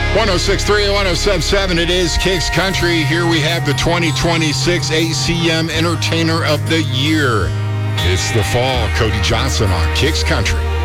106.3 and 107.7. It is Kicks Country. Here we have the 2026 ACM Entertainer of the Year. It's the fall. Cody Johnson on Kicks Country.